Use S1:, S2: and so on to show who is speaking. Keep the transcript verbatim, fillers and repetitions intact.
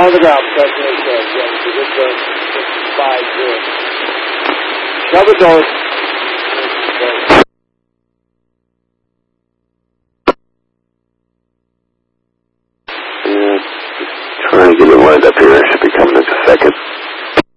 S1: on the ground, President says. Yes, so this is five zero. Shut the door.
S2: Yeah, trying to get it lined up here. I should be coming in a second.